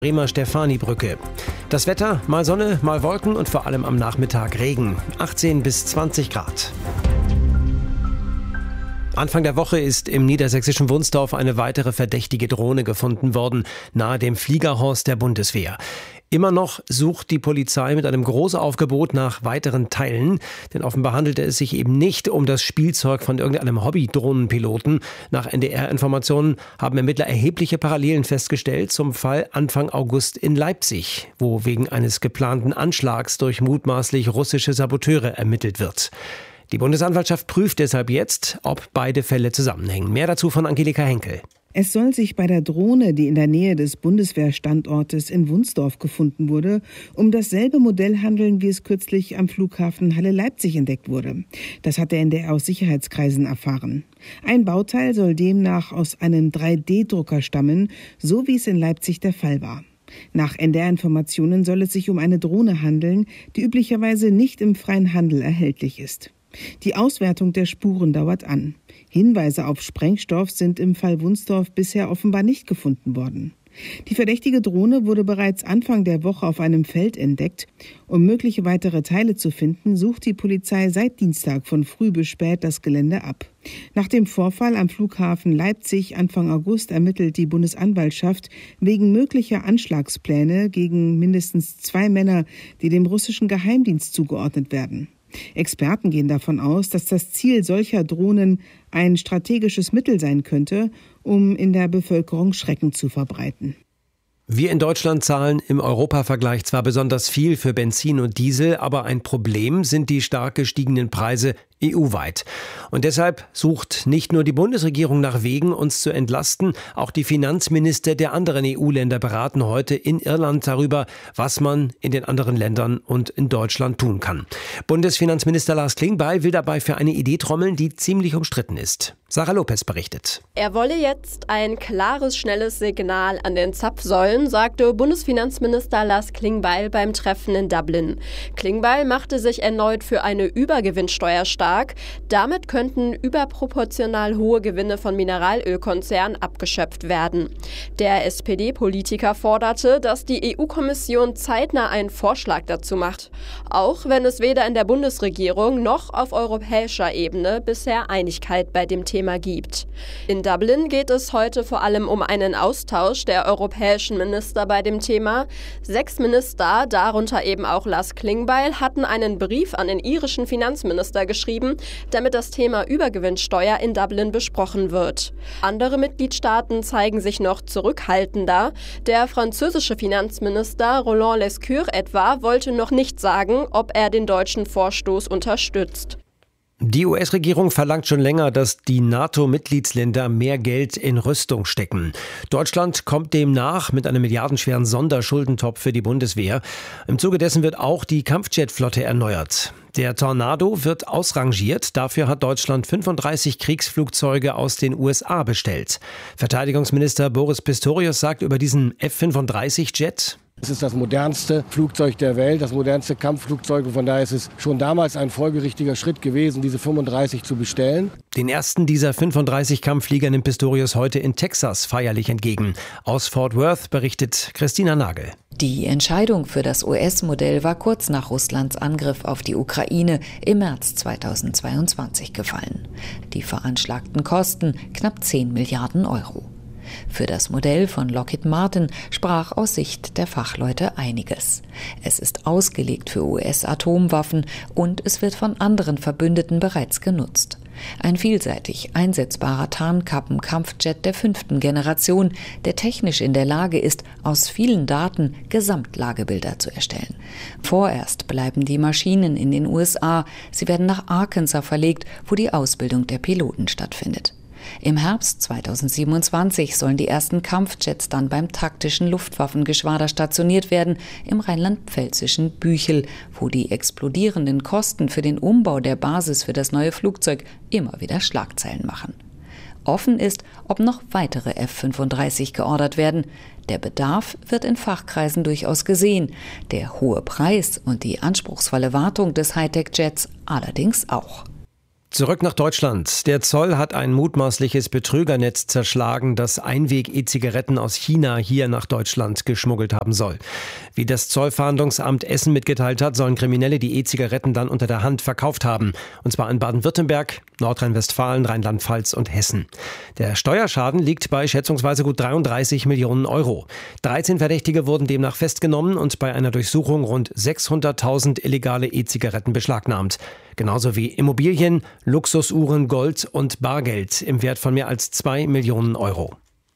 Bremer Stefani-Brücke. Das Wetter, mal Sonne, mal Wolken und vor allem am Nachmittag Regen. 18 bis 20 Grad. Anfang der Woche ist im niedersächsischen Wunsdorf eine weitere verdächtige Drohne gefunden worden, nahe dem Fliegerhorst der Bundeswehr. Immer noch sucht die Polizei mit einem Großaufgebot nach weiteren Teilen, denn offenbar handelte es sich eben nicht um das Spielzeug von irgendeinem Hobby-Drohnenpiloten. Nach NDR-Informationen haben Ermittler erhebliche Parallelen festgestellt zum Fall Anfang August in Leipzig, wo wegen eines geplanten Anschlags durch mutmaßlich russische Saboteure ermittelt wird. Die Bundesanwaltschaft prüft deshalb jetzt, ob beide Fälle zusammenhängen. Mehr dazu von Angelika Henkel. Es soll sich bei der Drohne, die in der Nähe des Bundeswehrstandortes in Wunsdorf gefunden wurde, um dasselbe Modell handeln, wie es kürzlich am Flughafen Halle-Leipzig entdeckt wurde. Das hat der NDR aus Sicherheitskreisen erfahren. Ein Bauteil soll demnach aus einem 3D-Drucker stammen, so wie es in Leipzig der Fall war. Nach NDR-Informationen soll es sich um eine Drohne handeln, die üblicherweise nicht im freien Handel erhältlich ist. Die Auswertung der Spuren dauert an. Hinweise auf Sprengstoff sind im Fall Wunsdorf bisher offenbar nicht gefunden worden. Die verdächtige Drohne wurde bereits Anfang der Woche auf einem Feld entdeckt. Um mögliche weitere Teile zu finden, sucht die Polizei seit Dienstag von früh bis spät das Gelände ab. Nach dem Vorfall am Flughafen Leipzig Anfang August ermittelt die Bundesanwaltschaft wegen möglicher Anschlagspläne gegen mindestens 2 Männer, die dem russischen Geheimdienst zugeordnet werden. Experten gehen davon aus, dass das Ziel solcher Drohnen ein strategisches Mittel sein könnte, um in der Bevölkerung Schrecken zu verbreiten. Wir in Deutschland zahlen im Europavergleich zwar besonders viel für Benzin und Diesel, aber ein Problem sind die stark gestiegenen Preise EU-weit. Und deshalb sucht nicht nur die Bundesregierung nach Wegen, uns zu entlasten, auch die Finanzminister der anderen EU-Länder beraten heute in Irland darüber, was man in den anderen Ländern und in Deutschland tun kann. Bundesfinanzminister Lars Klingbeil will dabei für eine Idee trommeln, die ziemlich umstritten ist. Sarah Lopez berichtet. Er wolle jetzt ein klares, schnelles Signal an den Zapfsäulen, sagte Bundesfinanzminister Lars Klingbeil beim Treffen in Dublin. Klingbeil machte sich erneut für eine Übergewinnsteuer stark. Damit könnten überproportional hohe Gewinne von Mineralölkonzernen abgeschöpft werden. Der SPD-Politiker forderte, dass die EU-Kommission zeitnah einen Vorschlag dazu macht, auch wenn es weder in der Bundesregierung noch auf europäischer Ebene bisher Einigkeit bei dem Thema gibt. In Dublin geht es heute vor allem um einen Austausch der europäischen Minister bei dem Thema. 6 Minister, darunter eben auch Lars Klingbeil, hatten einen Brief an den irischen Finanzminister geschrieben, damit das Thema Übergewinnsteuer in Dublin besprochen wird. Andere Mitgliedstaaten zeigen sich noch zurückhaltender. Der französische Finanzminister Roland Lescure etwa wollte noch nicht sagen, ob er den deutschen Vorstoß unterstützt. Die US-Regierung verlangt schon länger, dass die NATO-Mitgliedsländer mehr Geld in Rüstung stecken. Deutschland kommt dem nach mit einem milliardenschweren Sonderschuldentopf für die Bundeswehr. Im Zuge dessen wird auch die Kampfjetflotte erneuert. Der Tornado wird ausrangiert. Dafür hat Deutschland 35 Kriegsflugzeuge aus den USA bestellt. Verteidigungsminister Boris Pistorius sagt über diesen F-35-Jet: Es ist das modernste Flugzeug der Welt, das modernste Kampfflugzeug. Und von daher ist es schon damals ein folgerichtiger Schritt gewesen, diese 35 zu bestellen. Den ersten dieser 35 Kampfflieger nimmt Pistorius heute in Texas feierlich entgegen. Aus Fort Worth berichtet Christina Nagel. Die Entscheidung für das US-Modell war kurz nach Russlands Angriff auf die Ukraine im März 2022 gefallen. Die veranschlagten Kosten knapp 10 Milliarden Euro. Für das Modell von Lockheed Martin sprach aus Sicht der Fachleute einiges. Es ist ausgelegt für US-Atomwaffen und es wird von anderen Verbündeten bereits genutzt. Ein vielseitig einsetzbarer Tarnkappen-Kampfjet der 5. Generation, der technisch in der Lage ist, aus vielen Daten Gesamtlagebilder zu erstellen. Vorerst bleiben die Maschinen in den USA. Sie werden nach Arkansas verlegt, wo die Ausbildung der Piloten stattfindet. Im Herbst 2027 sollen die ersten Kampfjets dann beim taktischen Luftwaffengeschwader stationiert werden, im rheinland-pfälzischen Büchel, wo die explodierenden Kosten für den Umbau der Basis für das neue Flugzeug immer wieder Schlagzeilen machen. Offen ist, ob noch weitere F-35 geordert werden. Der Bedarf wird in Fachkreisen durchaus gesehen, der hohe Preis und die anspruchsvolle Wartung des Hightech-Jets allerdings auch. Zurück nach Deutschland. Der Zoll hat ein mutmaßliches Betrügernetz zerschlagen, das Einweg-E-Zigaretten aus China hier nach Deutschland geschmuggelt haben soll. Wie das Zollfahndungsamt Essen mitgeteilt hat, sollen Kriminelle die E-Zigaretten dann unter der Hand verkauft haben. Und zwar in Baden-Württemberg, Nordrhein-Westfalen, Rheinland-Pfalz und Hessen. Der Steuerschaden liegt bei schätzungsweise gut 33 Millionen Euro. 13 Verdächtige wurden demnach festgenommen und bei einer Durchsuchung rund 600.000 illegale E-Zigaretten beschlagnahmt. Genauso wie Immobilien, Luxusuhren, Gold und Bargeld im Wert von mehr als 2 Millionen Euro.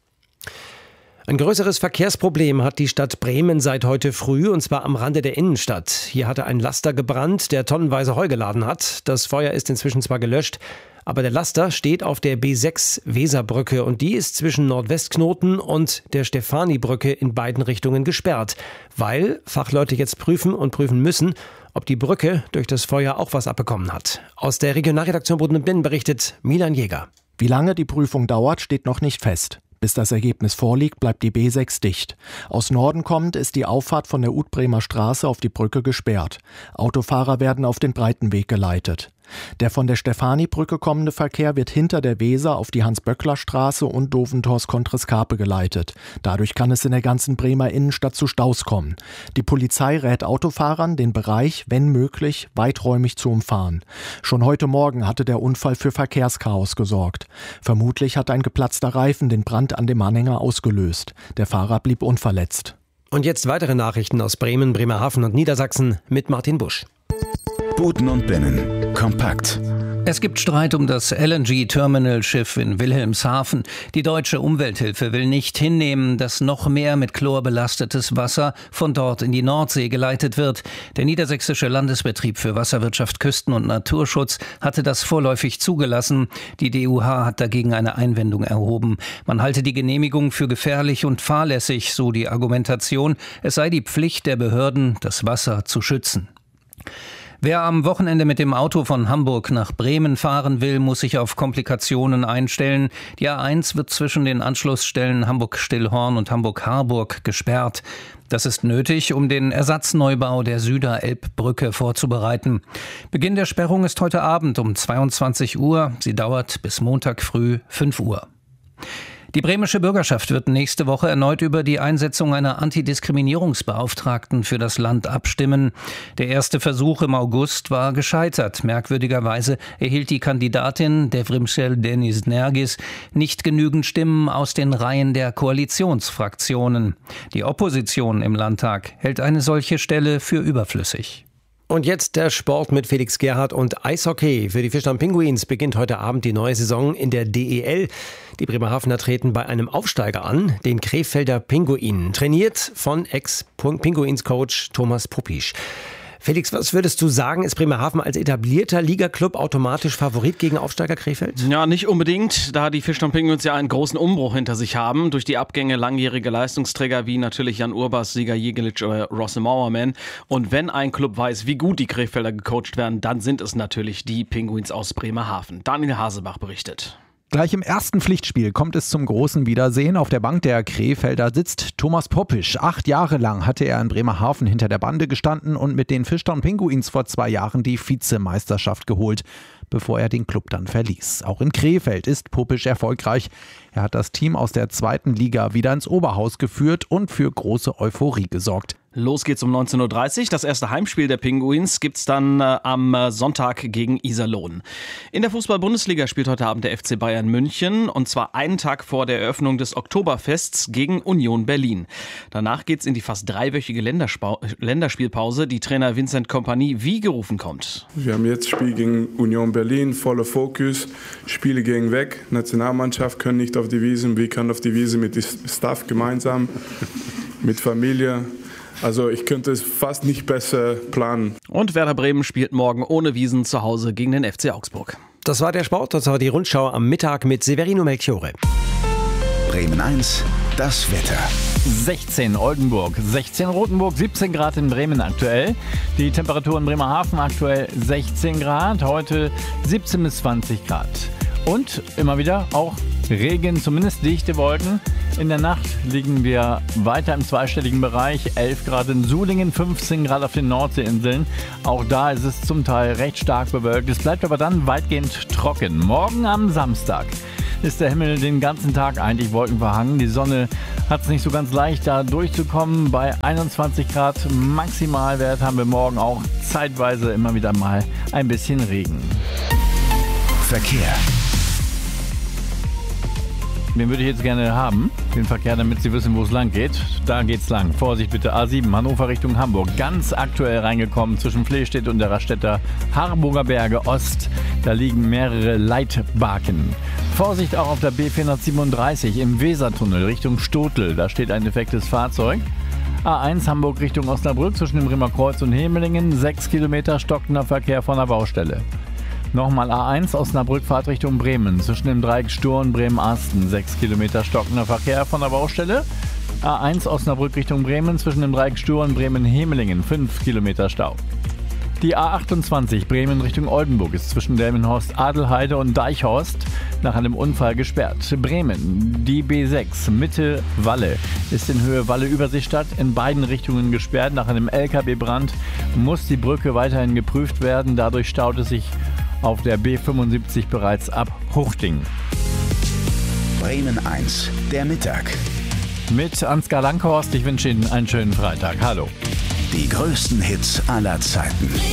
Ein größeres Verkehrsproblem hat die Stadt Bremen seit heute früh, und zwar am Rande der Innenstadt. Hier hatte ein Laster gebrannt, der tonnenweise Heu geladen hat. Das Feuer ist inzwischen zwar gelöscht, aber der Laster steht auf der B6 Weserbrücke und die ist zwischen Nordwestknoten und der Stefanibrücke in beiden Richtungen gesperrt, weil Fachleute jetzt prüfen müssen, ob die Brücke durch das Feuer auch was abbekommen hat. Aus der Regionalredaktion Boden und Binnen berichtet Milan Jäger. Wie lange die Prüfung dauert, steht noch nicht fest. Bis das Ergebnis vorliegt, bleibt die B6 dicht. Aus Norden kommend ist die Auffahrt von der Utbremer Straße auf die Brücke gesperrt. Autofahrer werden auf den Breitenweg geleitet. Der von der Stefanibrücke kommende Verkehr wird hinter der Weser auf die Hans-Böckler-Straße und Doventors-Kontrescarpe geleitet. Dadurch kann es in der ganzen Bremer Innenstadt zu Staus kommen. Die Polizei rät Autofahrern, den Bereich, wenn möglich, weiträumig zu umfahren. Schon heute Morgen hatte der Unfall für Verkehrschaos gesorgt. Vermutlich hat ein geplatzter Reifen den Brand an dem Anhänger ausgelöst. Der Fahrer blieb unverletzt. Und jetzt weitere Nachrichten aus Bremen, Bremerhaven und Niedersachsen mit Martin Busch. Boden und Binnen. Kompakt. Es gibt Streit um das LNG-Terminalschiff in Wilhelmshaven. Die deutsche Umwelthilfe will nicht hinnehmen, dass noch mehr mit Chlor belastetes Wasser von dort in die Nordsee geleitet wird. Der Niedersächsische Landesbetrieb für Wasserwirtschaft, Küsten- und Naturschutz hatte das vorläufig zugelassen. Die DUH hat dagegen eine Einwendung erhoben. Man halte die Genehmigung für gefährlich und fahrlässig, so die Argumentation. Es sei die Pflicht der Behörden, das Wasser zu schützen. Wer am Wochenende mit dem Auto von Hamburg nach Bremen fahren will, muss sich auf Komplikationen einstellen. Die A1 wird zwischen den Anschlussstellen Hamburg-Stillhorn und Hamburg-Harburg gesperrt. Das ist nötig, um den Ersatzneubau der Süderelbbrücke vorzubereiten. Beginn der Sperrung ist heute Abend um 22 Uhr. Sie dauert bis Montag früh 5 Uhr. Die bremische Bürgerschaft wird nächste Woche erneut über die Einsetzung einer Antidiskriminierungsbeauftragten für das Land abstimmen. Der erste Versuch im August war gescheitert. Merkwürdigerweise erhielt die Kandidatin Devrimshel Deniz Nergis nicht genügend Stimmen aus den Reihen der Koalitionsfraktionen. Die Opposition im Landtag hält eine solche Stelle für überflüssig. Und jetzt der Sport mit Felix Gerhardt und Eishockey. Für die Fischtown Pinguins beginnt heute Abend die neue Saison in der DEL. Die Bremerhavener treten bei einem Aufsteiger an, den Krefelder Pinguinen, trainiert von Ex-Pinguins-Coach Thomas Puppisch. Felix, was würdest du sagen, ist Bremerhaven als etablierter Ligaklub automatisch Favorit gegen Aufsteiger Krefeld? Ja, nicht unbedingt, da die Fischtown Penguins ja einen großen Umbruch hinter sich haben. Durch die Abgänge langjährige Leistungsträger wie natürlich Jan Urbas, Siga Jegelic oder Rosse Mauerman. Und wenn ein Club weiß, wie gut die Krefelder gecoacht werden, dann sind es natürlich die Penguins aus Bremerhaven. Daniel Hasebach berichtet. Gleich im ersten Pflichtspiel kommt es zum großen Wiedersehen. Auf der Bank der Krefelder sitzt Thomas Puppisch. 8 Jahre lang hatte er in Bremerhaven hinter der Bande gestanden und mit den Fischtown Pinguins vor 2 Jahren die Vizemeisterschaft geholt, bevor er den Club dann verließ. Auch in Krefeld ist Puppisch erfolgreich. Er hat das Team aus der 2. Liga wieder ins Oberhaus geführt und für große Euphorie gesorgt. Los geht's um 19.30 Uhr. Das erste Heimspiel der Pinguins gibt's dann am Sonntag gegen Iserlohn. In der Fußball-Bundesliga spielt heute Abend der FC Bayern München und zwar einen Tag vor der Eröffnung des Oktoberfests gegen Union Berlin. Danach geht's in die fast 3-wöchige Länderspielpause, die Trainer Vincent Kompany wie gerufen kommt. Wir haben jetzt Spiel gegen Union Berlin, voller Fokus, Spiele gehen weg, Nationalmannschaft können nicht auf die Wiesn, wir können auf die Wiesn mit dem Staff gemeinsam, mit Familie. Also ich könnte es fast nicht besser planen. Und Werder Bremen spielt morgen ohne Wiesn zu Hause gegen den FC Augsburg. Das war der Sport, das war die Rundschau am Mittag mit Severino Melchiore. Bremen 1, das Wetter. 16 Oldenburg, 16 Rothenburg, 17 Grad in Bremen aktuell. Die Temperatur in Bremerhaven aktuell 16 Grad, heute 17 bis 20 Grad. Und immer wieder auch Regen, zumindest dichte Wolken. In der Nacht liegen wir weiter im zweistelligen Bereich. 11 Grad in Sulingen, 15 Grad auf den Nordseeinseln. Auch da ist es zum Teil recht stark bewölkt. Es bleibt aber dann weitgehend trocken. Morgen am Samstag ist der Himmel den ganzen Tag eigentlich wolkenverhangen. Die Sonne hat es nicht so ganz leicht, da durchzukommen. Bei 21 Grad Maximalwert haben wir morgen auch zeitweise immer wieder mal ein bisschen Regen. Verkehr. Den würde ich jetzt gerne haben, den Verkehr, damit Sie wissen, wo es lang geht. Da geht's lang. Vorsicht bitte, A7, Hannover Richtung Hamburg. Ganz aktuell reingekommen zwischen Flehstedt und der Raststätter Harburger Berge Ost. Da liegen mehrere Leitbaken. Vorsicht auch auf der B437 im Wesertunnel Richtung Stotel. Da steht ein defektes Fahrzeug. A1 Hamburg Richtung Osnabrück zwischen dem Riemer Kreuz und Hemelingen. 6 Kilometer stockender Verkehr von der Baustelle. Nochmal A1 Osnabrück Fahrtrichtung Bremen. Zwischen dem Dreieck Sturm Bremen-Asten 6 Kilometer stockender Verkehr von der Baustelle. A1 Osnabrück Richtung Bremen. Zwischen dem Dreieck Sturm Bremen-Hemelingen 5 Kilometer Stau. Die A28 Bremen Richtung Oldenburg ist zwischen Delmenhorst, Adelheide und Deichhorst nach einem Unfall gesperrt. Bremen, die B6 Mitte Walle ist in Höhe Walle-Überseestadt in beiden Richtungen gesperrt. Nach einem LKW-Brand muss die Brücke weiterhin geprüft werden. Dadurch staut es sich auf der B75 bereits ab Huchting. Bremen 1, der Mittag. Mit Ansgar Langhorst, ich wünsche Ihnen einen schönen Freitag. Hallo. Die größten Hits aller Zeiten.